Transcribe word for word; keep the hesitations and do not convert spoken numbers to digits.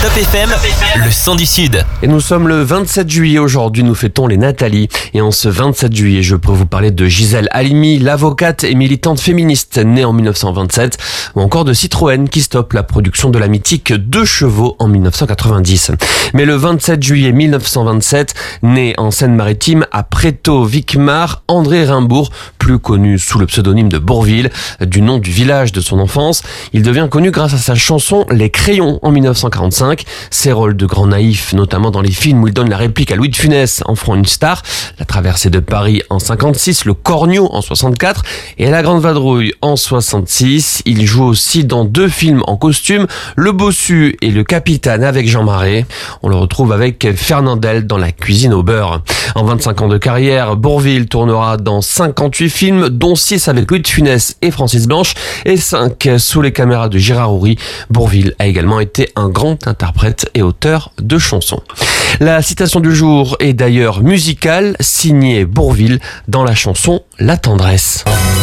Top F M, le son du Sud. Et nous sommes le vingt-sept juillet aujourd'hui, nous fêtons les Nathalie. Et en ce vingt-sept juillet, je peux vous parler de Gisèle Halimi, l'avocate et militante féministe née en mille neuf cent vingt-sept, ou encore de Citroën qui stoppe la production de la mythique deux chevaux en mille neuf cent quatre-vingt-dix. Mais le vingt-sept juillet mille neuf cent vingt-sept, né en Seine-Maritime à Prétot-Vicmar, André Rimbourg, plus connu sous le pseudonyme de Bourvil, du nom du village de son enfance. Il devient connu grâce à sa chanson Les Crayons en mille neuf cent quarante-cinq. Ses rôles de grand naïf, notamment dans les films où il donne la réplique à Louis de Funès, en feront une star. La Traversée de Paris en cinquante-six, Le Cornio en soixante-quatre et La Grande Vadrouille en soixante-six. Il joue aussi dans deux films en costume, Le Bossu et Le Capitaine avec Jean Marais. On le retrouve avec Fernandel dans La Cuisine au beurre. En vingt-cinq ans de carrière, Bourvil tournera dans cinquante-huit films, dont six avec Louis de Funès et Francis Blanche et cinq sous les caméras de Gérard Houry. Bourvil a également été un grand interprète et auteur de chansons. La citation du jour est d'ailleurs musicale, signée Bourvil dans la chanson La Tendresse.